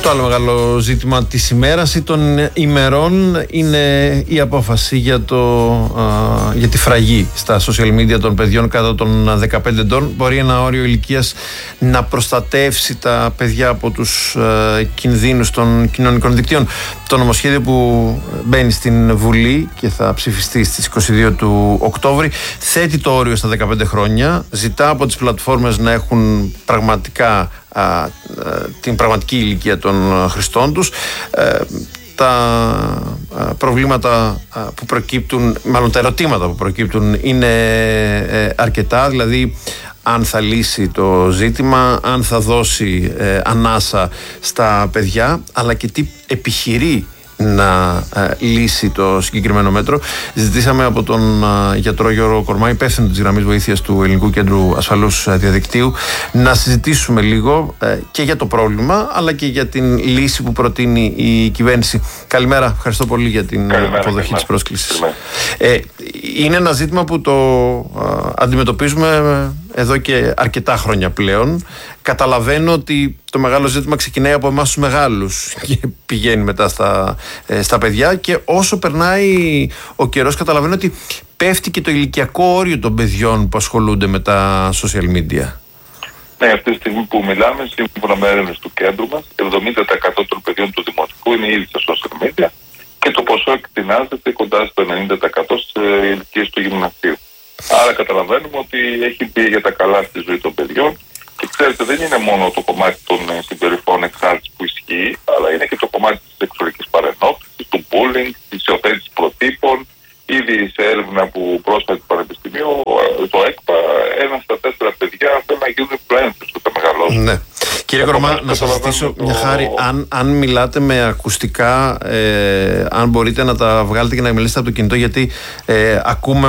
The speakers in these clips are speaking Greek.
Το άλλο μεγάλο ζήτημα της ημέρας ή των ημερών είναι η απόφαση για τη φραγή στα social media των παιδιών κάτω των 15 ετών. Μπορεί ένα όριο ηλικίας να προστατεύσει τα παιδιά από τους κινδύνους των κοινωνικών δικτύων. Το νομοσχέδιο που μπαίνει στην Βουλή και θα ψηφιστεί στις 22 του Οκτώβρη θέτει το όριο στα 15 χρόνια, ζητά από τις πλατφόρμες να έχουν πραγματικά την πραγματική ηλικία των χρηστών τους. Τα προβλήματα που προκύπτουν, μάλλον τα ερωτήματα που προκύπτουν είναι αρκετά, δηλαδή αν θα λύσει το ζήτημα, αν θα δώσει ανάσα στα παιδιά, αλλά και τι επιχειρεί να λύσει το συγκεκριμένο μέτρο. Ζητήσαμε από τον γιατρό Γιώργο Κορμά, υπεύθυνο της γραμμής βοήθειας του Ελληνικού Κέντρου Ασφαλούς Διαδικτύου, να συζητήσουμε λίγο και για το πρόβλημα αλλά και για την λύση που προτείνει η κυβέρνηση. Καλημέρα, ευχαριστώ πολύ για την αποδοχή της πρόσκλησης. Είναι ένα ζήτημα που το αντιμετωπίζουμε εδώ και αρκετά χρόνια πλέον. Καταλαβαίνω ότι το μεγάλο ζήτημα ξεκινάει από εμάς τους μεγάλους και πηγαίνει μετά στα παιδιά, και όσο περνάει ο καιρός καταλαβαίνω ότι πέφτει και το ηλικιακό όριο των παιδιών που ασχολούνται με τα social media. Ναι, αυτή τη στιγμή που μιλάμε, σύμφωνα με έρευνες του κέντρου μας, 70% των παιδιών του δημοτικού είναι ήδη στα social media και το ποσό εκτινάζεται κοντά στο 90% σε ηλικίες του γυμνασίου. Άρα καταλαβαίνουμε ότι έχει πει για τα καλά στη ζωή των παιδιών. Και ξέρετε, δεν είναι μόνο το κομμάτι των συμπεριφορών εξάρτησης που ισχύει, αλλά είναι και το κομμάτι της σεξουαλικής παρενόχλησης, του bullying, της υιοθέτησης προτύπων. Ήδη σε έρευνα που πρόσφατα του Πανεπιστημίου, το ΕΚΠΑ, 1 στα 4 παιδιά θέλουν να γίνουν influencers όταν μεγαλώσουν. Ναι. Κύριε Κορμά, να σας ζητήσω μια χάρη, αν μιλάτε με ακουστικά, αν μπορείτε να τα βγάλετε και να μιλήσετε από το κινητό, γιατί ακούμε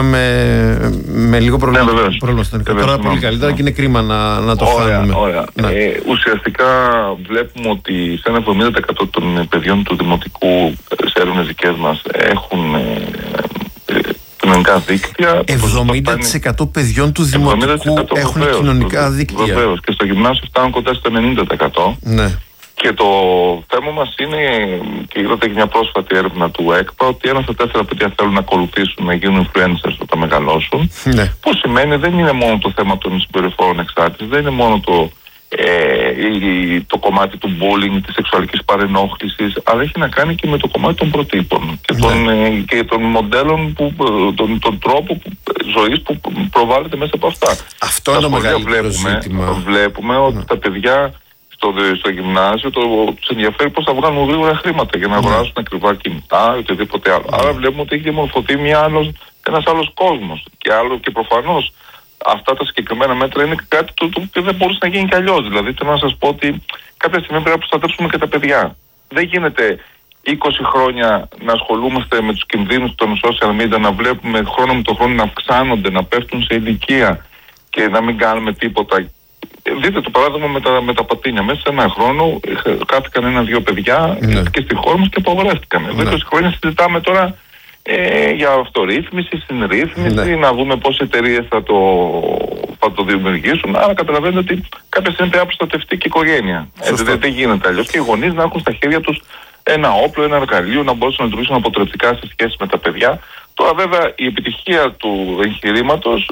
με λίγο πρόβλημα. Τώρα πολύ καλύτερα και είναι κρίμα να το χάνουμε. Ωραία. Ναι. Ουσιαστικά βλέπουμε ότι σε ένα 70% των παιδιών του δημοτικού, σε έρευνες δικές μας, έχουν κοινωνικά δίκτυα. 70% παιδιών του δημοτικού έχουν κοινωνικά δίκτυα. Βεβαίως. Και στο γυμνάσιο φτάνουν κοντά στο 90%. Ναι. Και το θέμα μας είναι, και είδατε και μια πρόσφατη έρευνα του ΕΚΠΑ, ότι 1 στα 4 παιδιά θέλουν να ακολουθήσουν, να γίνουν influencers όταν μεγαλώσουν. Ναι. Που σημαίνει δεν είναι μόνο το θέμα των συμπεριφορών εξάρτησης, δεν είναι μόνο το κομμάτι του bullying, της σεξουαλικής παρενόχλησης, αλλά έχει να κάνει και με το κομμάτι των προτύπων και των μοντέλων, τον τρόπο ζωής που προβάλλεται μέσα από αυτά. Αυτό είναι το μεγαλύτερο ζήτημα. Βλέπουμε ότι τα παιδιά στο γυμνάσιο τους ενδιαφέρει πώς θα βγάλουν γρήγορα χρήματα για να αγοράσουν ακριβά κινητά ή οτιδήποτε άλλο. Άρα βλέπουμε ότι έχει διαμορφωθεί ένας άλλος κόσμος και προφανώς αυτά τα συγκεκριμένα μέτρα είναι κάτι το οποίο δεν μπορούσε να γίνει κι αλλιώς. Δηλαδή θέλω να σας πω ότι κάποια στιγμή πρέπει να προστατεύσουμε και τα παιδιά. Δεν γίνεται 20 χρόνια να ασχολούμαστε με τους κινδύνους των social media, να βλέπουμε χρόνο με το χρόνο να αυξάνονται, να πέφτουν σε ηλικία και να μην κάνουμε τίποτα. Δείτε το παράδειγμα με τα πατίνια. Μέσα σε ένα χρόνο χάθηκαν 1-2 παιδιά και στη χώρα μας και απαγορεύτηκαν. Εδώ 20 χρόνια συζητάμε τώρα για αυτορύθμιση, συνρύθμιση, να δούμε πόσες εταιρείες θα το δημιουργήσουν. Άρα καταλαβαίνετε ότι κάποια στιγμή πρέπει να προστατευτεί και η οικογένεια. Δεν γίνεται αλλιώς. Και οι γονείς να έχουν στα χέρια τους ένα όπλο, ένα εργαλείο, να μπορούν να λειτουργήσουν αποτρεπτικά σε σχέση με τα παιδιά. Τώρα βέβαια η επιτυχία του εγχειρήματος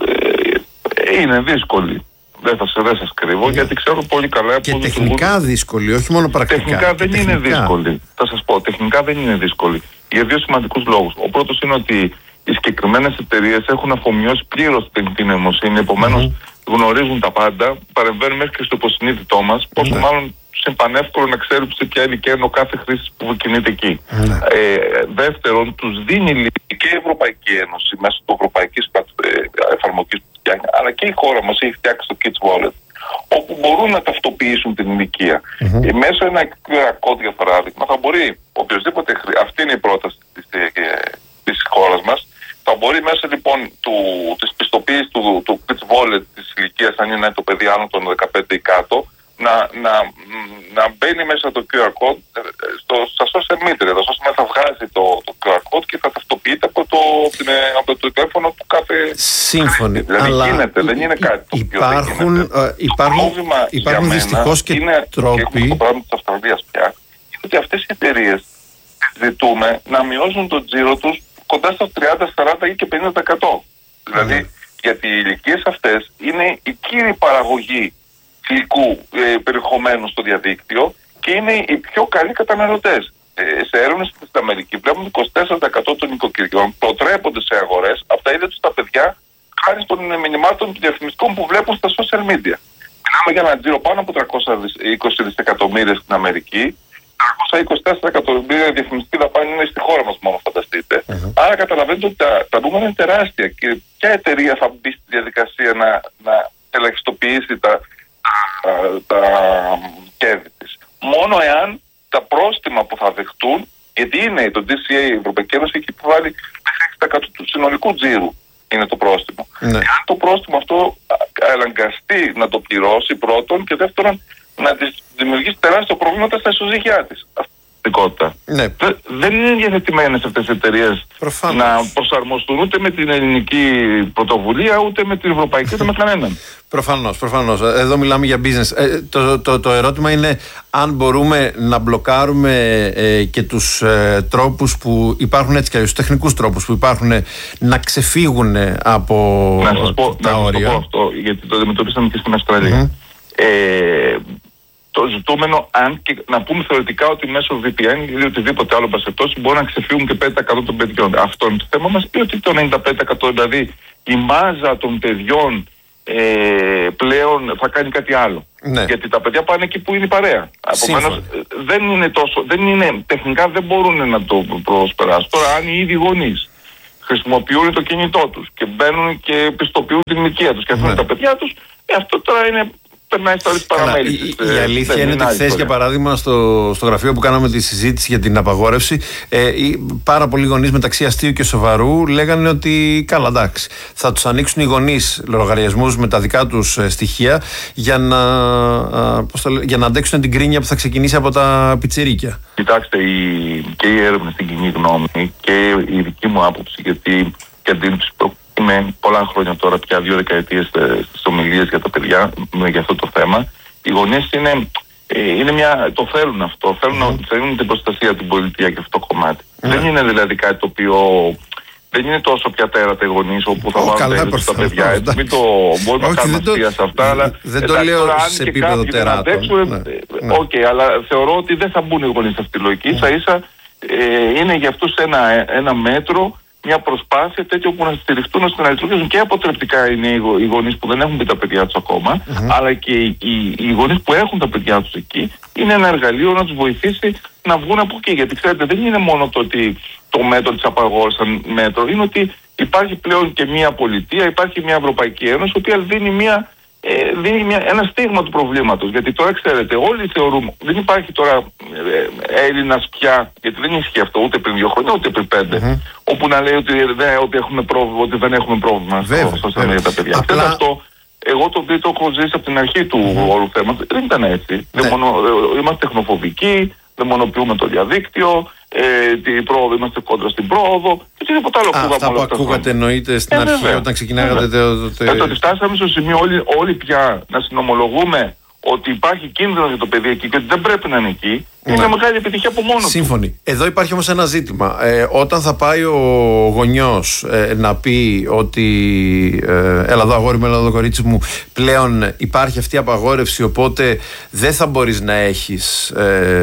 είναι δύσκολη. Δεν σας κρύβω, γιατί ξέρω πολύ καλά. Και τεχνικά δύσκολη, όχι μόνο πρακτικά. Τεχνικά δεν είναι δύσκολη. Θα σας πω, τεχνικά δεν είναι δύσκολη. Για 2 σημαντικούς λόγους. Ο πρώτος είναι ότι οι συγκεκριμένες εταιρείες έχουν αφομοιώσει πλήρως την νοημοσύνη, επομένως γνωρίζουν τα πάντα, παρεμβαίνουν μέχρι και στο υποσυνείδητό μας, πόσο μάλλον είναι πανεύκολο να ξέρουν σε ποια ηλικία είναι ο κάθε χρήστης που κινείται εκεί. Δεύτερον, τους δίνει και η Ευρωπαϊκή Ένωση μέσω του ευρωπαϊκής εφαρμογής που φτιάχνει, αλλά και η χώρα μας έχει φτιάξει το Kids Wallet, όπου μπορούν να ταυτοποιήσουν την ηλικία. Μέσω ένα QR code, για παράδειγμα, θα μπορεί οποιοδήποτε, αυτή είναι η πρόταση της χώρας μας, θα μπορεί μέσω λοιπόν της πιστοποίησης του Kids Wallet της ηλικίας, αν είναι το παιδί άνω των 15 ή κάτω, να μπαίνει μέσα το QR code στα social media. Τα social media θα βγάζει το QR code και θα ταυτοποιείται από το τηλέφωνο του κάθε. Σύμφωνοι. Δηλαδή αλλά γίνεται, δεν είναι κάτι το οποίο υπάρχουν δυστυχώς και τρόποι. Και το πράγμα της Αυστραλίας πια εταιρείες ζητούμε να μειώσουν τον τζίρο τους κοντά στα 30, 40 ή και 50%. Δηλαδή, γιατί οι ηλικίες αυτές είναι η κύριη παραγωγή υλικού περιεχομένου στο διαδίκτυο και είναι οι πιο καλοί καταναλωτές. Σε έρευνες στην Αμερική βλέπουμε 24% των νοικοκυριών προτρέπονται σε αγορές από τα ίδια τους τα παιδιά χάρη των μηνυμάτων διαφημιστικών που βλέπουν στα social media. Μιλάμε για ένα τζίρο πάνω από 320 δισεκατομμύρια στην Αμερική. 324 εκατομμύρια διαφημιστική δαπάνη είναι στη χώρα μας μόνο, φανταστείτε. Άρα καταλαβαίνετε ότι τα νούμερα είναι τεράστια και ποια εταιρεία θα μπει στη διαδικασία να ελαχιστοποιήσει τα κέρδη της. Μόνο εάν τα πρόστιμα που θα δεχτούν, γιατί είναι το DCA, η Ευρωπαϊκή Ένωση, εκεί που βάλει 6% του συνολικού τζίρου είναι το πρόστιμο. Εάν το πρόστιμο αυτό αναγκαστεί να το πληρώσει πρώτον και δεύτερον να της δημιουργήσει τεράστια προβλήματα στα ισοζύγια της. Ναι. Δεν είναι διαθετημένες αυτές οι εταιρείες να προσαρμοστούν ούτε με την ελληνική πρωτοβουλία, ούτε με την ευρωπαϊκή, ούτε με κανέναν. Προφανώς. Εδώ μιλάμε για business. Το ερώτημα είναι αν μπορούμε να μπλοκάρουμε και τους τρόπους που υπάρχουν, έτσι και τους τεχνικούς τρόπους που υπάρχουν, να ξεφύγουν από τα όρια. Να σας πω αυτό, γιατί το αντιμετωπίσαμε και στην Αυστραλία. Το ζητούμενο, αν και να πούμε θεωρητικά ότι μέσω VPN ή οτιδήποτε άλλο πασχετώσει μπορεί να ξεφύγουν και 5% των παιδιών. Αυτό είναι το θέμα μας, ή ότι το 95% δηλαδή η μάζα των παιδιών πλέον θα κάνει κάτι άλλο. Ναι. Γιατί τα παιδιά πάνε εκεί που είναι η παρέα. Επομένως τεχνικά δεν μπορούν να το προσπεράσουν. Τώρα αν οι ίδιοι γονείς χρησιμοποιούν το κινητό τους και μπαίνουν και πιστοποιούν την ηλικία τους και αφήνουν τα παιδιά τους, αυτό τώρα είναι... Η αλήθεια είναι ότι χθες, για παράδειγμα, στο γραφείο που κάναμε τη συζήτηση για την απαγόρευση, πάρα πολλοί γονείς μεταξύ αστείου και σοβαρού λέγανε ότι καλά, εντάξει, θα τους ανοίξουν οι γονείς λογαριασμούς με τα δικά τους στοιχεία για να αντέξουν την κρίνια που θα ξεκινήσει από τα πιτσιρίκια. Κοιτάξτε, και η έρευνα στην κοινή γνώμη και η δική μου άποψη, γιατί και αντίληψη είμαι πολλά χρόνια τώρα, πια 2 δεκαετίες στις ομιλίες για τα παιδιά για αυτό το θέμα. Οι γονείς το θέλουν αυτό. Θέλουν την προστασία, την πολιτεία και αυτό το κομμάτι. Δεν είναι δηλαδή κάτι το οποίο δεν είναι τόσο πια τέρατα οι γονείς όπου θα βάλουν τα παιδιά. Μην το μπορούμε να κάνουμε αστεία σε αυτά, αλλά δεν το λέω σε επίπεδο τεράτων. Αλλά θεωρώ ότι δεν θα μπουν οι γονείς σε αυτή τη λογική. Ίσα-ίσα είναι για αυτούς ένα μέτρο, μια προσπάθεια τέτοιο που να στηριχτούν ώστε να λειτουργήσουν και αποτρεπτικά είναι οι γονείς που δεν έχουν πει τα παιδιά τους ακόμα, αλλά και οι γονείς που έχουν τα παιδιά τους εκεί. Είναι ένα εργαλείο να τους βοηθήσει να βγουν από εκεί. Γιατί ξέρετε, δεν είναι μόνο το ότι το μέτρο της απαγόρευσης μέτρο, είναι ότι υπάρχει πλέον και μια πολιτεία, υπάρχει μια Ευρωπαϊκή Ένωση, η οποία δίνει ένα στίγμα του προβλήματος. Γιατί τώρα ξέρετε, όλοι θεωρούμε, δεν υπάρχει τώρα Έλληνας πια, γιατί δεν ισχύει αυτό ούτε πριν 2 χρόνια ούτε πριν 5, όπου να λέει ότι δεν έχουμε πρόβλημα για τα παιδιά. Απλά... Αυτό, εγώ το έχω ζήσει από την αρχή του όλου θέματος, δεν ήταν έτσι. Είμαστε τεχνοφοβικοί, δαιμονοποιούμε το διαδίκτυο, είμαστε κόντρα στην πρόοδο και τίποτα άλλο. Αυτά που ακούγατε εννοείται στην αρχή όταν ξεκινάγατε το ότι φτάσαμε στο σημείο όλοι πια να συνομολογούμε ότι υπάρχει κίνδυνο για το παιδί εκεί και ότι δεν πρέπει να είναι εκεί, είναι μια μεγάλη επιτυχία από μόνο του. Σύμφωνοι. Εδώ υπάρχει όμως ένα ζήτημα. Όταν θα πάει ο γονιός να πει ότι έλα εδώ αγόρι μου, έλα εδώ κορίτσι μου, πλέον υπάρχει αυτή η απαγόρευση, οπότε δεν θα μπορείς να έχεις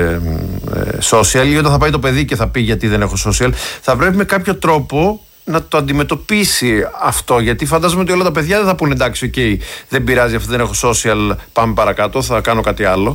social, ή όταν θα πάει το παιδί και θα πει γιατί δεν έχω social, θα πρέπει με κάποιο τρόπο να το αντιμετωπίσει αυτό, γιατί φαντάζομαι ότι όλα τα παιδιά δεν θα πούνε εντάξει, δεν πειράζει, αυτό δεν έχω social, πάμε παρακάτω, θα κάνω κάτι άλλο.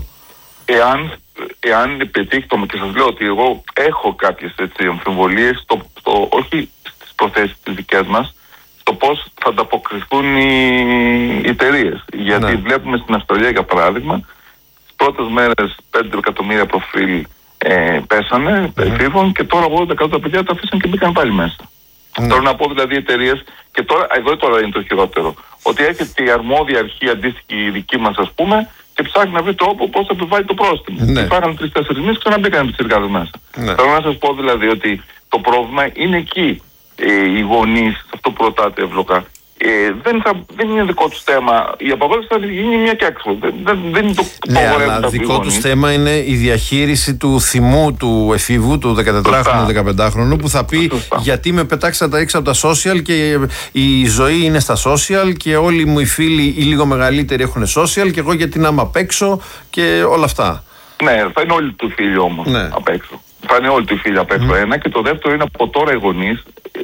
Εάν πετύχει και σας λέω ότι εγώ έχω κάποιες αμφιβολίες, όχι στις προθέσεις τις δικές μας, στο πώς θα ανταποκριθούν οι εταιρείες. Γιατί βλέπουμε στην Αυστραλία, για παράδειγμα, στις πρώτες μέρες 5 εκατομμύρια προφίλ πέσανε εφήβων και τώρα 80% τα παιδιά τα αφήσαν και μπήκαν πάλι μέσα. Θέλω να πω δηλαδή εταιρείες, και τώρα είναι το χειρότερο, ότι έρχεται η αρμόδια αρχή αντίστοιχη δική μας, ας πούμε, και ψάχνει να βρει τρόπο πώς θα επιβάλλει το πρόστιμο. Υπάρχουν 3-4 μήνες και ξαναμπήκαν τις εργάδες μέσα. Θέλω να σας πω δηλαδή ότι το πρόβλημα είναι εκεί. Οι γονείς, αυτό που ρωτάτε εύλογα, δεν είναι δικό του θέμα. Η απαγόρευση θα γίνει μια και άξιο. Δεν είναι το ναι, αλλά δικό του θέμα είναι η διαχείριση του θυμού του εφήβου, του 14χρονου, 15χρονου, που θα πει γιατί με πετάξατε τα έξω από τα social και η ζωή είναι στα social και όλοι μου οι φίλοι οι λίγο μεγαλύτεροι έχουν social και εγώ γιατί να είμαι απ' έξω και όλα αυτά. Ναι, θα είναι όλοι του φίλοι όμως απ' έξω. Θα είναι όλοι του φίλοι απ' έξω. Ένα, και το δεύτερο είναι από τώρα οι γονείς,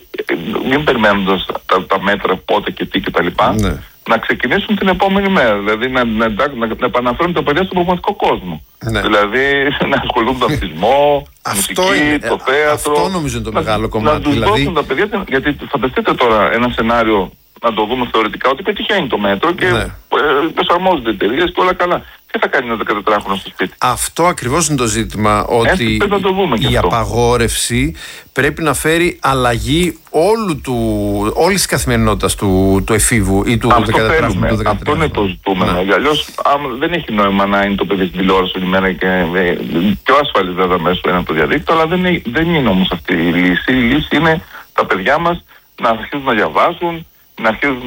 μην περιμένοντας τα μέτρα πότε και τι κτλ. Να ξεκινήσουν την επόμενη μέρα. Δηλαδή να επαναφέρουν τα παιδιά στον πραγματικό κόσμο. Ναι. Δηλαδή να ασχολούν με τον αυτισμό, μουσική, το θέατρο. Αυτό νομίζω είναι το μεγάλο κομμάτι. Να τους δώσουν τα παιδιά, γιατί φανταστείτε τώρα ένα σενάριο, να το δούμε θεωρητικά, ότι πετυχαίνει το μέτρο και προσαρμόζονται εταιρείες και όλα καλά. Τι θα κάνει ένα 14χρονο στο σπίτι? Αυτό ακριβώς είναι το ζήτημα. Ότι η απαγόρευση πρέπει να φέρει αλλαγή όλης της καθημερινότητας του εφήβου ή του 14χρονου. Αυτό είναι το ζητούμενο. Ναι. Αλλιώς δεν έχει νόημα να είναι το παιδί στην τηλεόραση όλη μέρα και πιο ασφαλής βέβαια μέσω ένα το διαδίκτυο, αλλά δεν είναι όμως αυτή η λύση. Η λύση είναι τα παιδιά μας να αρχίσουν να διαβάζουν, να αρχίζουν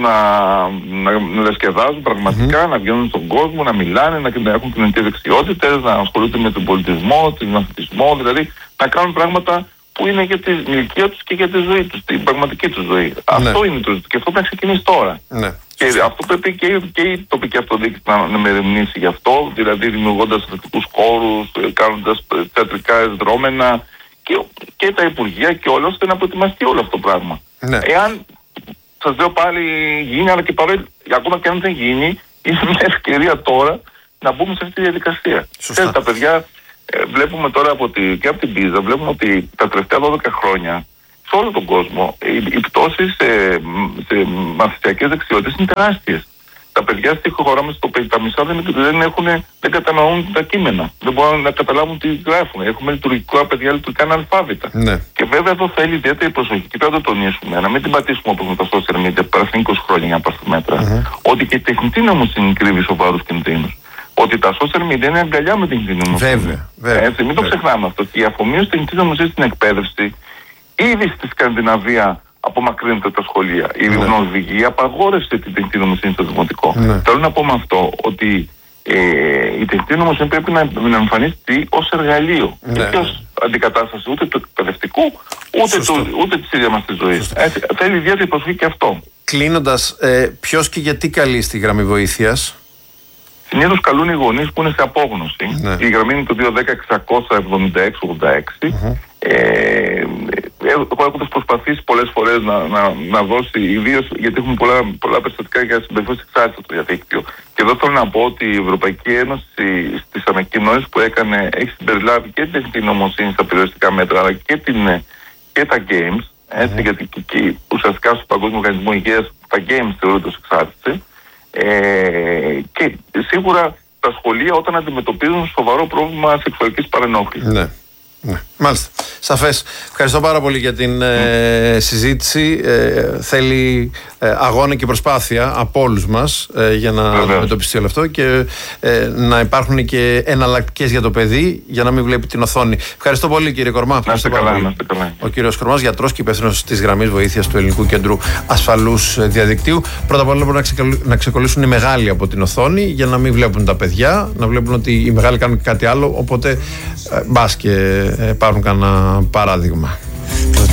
να διασκεδάζουν πραγματικά, να βγαίνουν στον κόσμο, να μιλάνε, να έχουν κοινωνικές δεξιότητες, να ασχολούνται με τον πολιτισμό, τον αθλητισμό, δηλαδή να κάνουν πράγματα που είναι για την ηλικία τους και για τη ζωή τους, την πραγματική τους ζωή. Ναι. Αυτό είναι το ζήτημα και αυτό πρέπει να ξεκινήσει τώρα. Ναι. Και αυτό πρέπει και η τοπική αυτοδιοίκηση να μεριμνήσει γι' αυτό, δηλαδή δημιουργώντας αθλητικούς χώρους, κάνοντας θεατρικά δρόμενα και τα υπουργεία και όλα, ώστε να προετοιμαστεί όλο αυτό το πράγμα. Ναι. Εάν σας λέω πάλι γίνει, αλλά και παρόλο, ακόμα και αν δεν γίνει, είναι μια ευκαιρία τώρα να μπούμε σε αυτή τη διαδικασία. Τα παιδιά βλέπουμε τώρα και από την πίζα, βλέπουμε ότι τα τελευταία 12 χρόνια σε όλο τον κόσμο οι πτώσεις σε μαθησιακές δεξιότητες είναι τεράστιες. Τα παιδιά στη χώρα μας τα μισά δεν κατανοούν τα κείμενα. Δεν μπορούν να καταλάβουν τι γράφουν. Έχουμε λειτουργικά παιδιά, λειτουργικά αναλφάβητα. Ναι. Και βέβαια εδώ θέλει ιδιαίτερη προσοχή. Και πρέπει να το τονίσουμε, να μην την πατήσουμε όπως με τα social media που πέρασαν 20 χρόνια για να πάρθουν μέτρα. Ότι και η τεχνητή νοημοσύνη κρύβει σοβαρούς κινδύνους. Ότι τα social media είναι αγκαλιά με την τεχνητή νοημοσύνη. Βέβαια. Μην το ξεχνάμε αυτό. Και η αφομοίωση τεχνητής νοημοσύνης στην εκπαίδευση ήδη στη Σκανδιναβία απομακρύνεται τα σχολεία. Η Νορβηγία απαγόρευσε την τεχνητή νοημοσύνη στο δημοτικό. Θέλω να πω με αυτό ότι η τεχνητή νοημοσύνη πρέπει να εμφανιστεί ως εργαλείο. Και ως αντικατάσταση ούτε του εκπαιδευτικού, ούτε της ίδιας μας της ζωής. Θέλει ιδιαίτερη προσοχή και αυτό. Κλείνοντας, ποιος και γιατί καλεί στη γραμμή βοήθειας? Συνήθως καλούν οι γονείς που είναι σε απόγνωση. Η γραμμή είναι το 210-676-86. Εγώ έχω προσπαθήσει πολλές φορές να δώσει, ιδίως γιατί έχουμε πολλά περιστατικά για συμπεριφορές εξάρτησης στο διαδίκτυο. Και εδώ θέλω να πω ότι η Ευρωπαϊκή Ένωση στις ανακοινώσεις που έκανε έχει συμπεριλάβει και την τεχνητή νοημοσύνη στα περιοριστικά μέτρα, αλλά και τα games. Έτσι, γιατί και ουσιαστικά στο Παγκόσμιο Οργανισμό Υγείας τα games θεωρούνται ως εξάρτηση. Και σίγουρα τα σχολεία όταν αντιμετωπίζουν σοβαρό πρόβλημα σεξουαλικής παρενόχλησης. Ναι. Μάλιστα. Σαφές. Ευχαριστώ πάρα πολύ για την συζήτηση. Θέλει αγώνα και προσπάθεια από όλους μας για να αντιμετωπιστεί όλο αυτό και να υπάρχουν και εναλλακτικές για το παιδί για να μην βλέπει την οθόνη. Ευχαριστώ πολύ, κύριε Κορμά. Να είστε καλά. Ο κύριος Κορμάς, γιατρός και υπεύθυνος της γραμμής βοήθειας του Ελληνικού Κέντρου Ασφαλούς Διαδικτύου. Πρώτα απ' όλα πρέπει να ξεκολλήσουν οι μεγάλοι από την οθόνη για να μην βλέπουν τα παιδιά, να βλέπουν ότι οι μεγάλοι κάνουν και κάτι άλλο. Οπότε μπας και πάρουν κανένα παράδειγμα.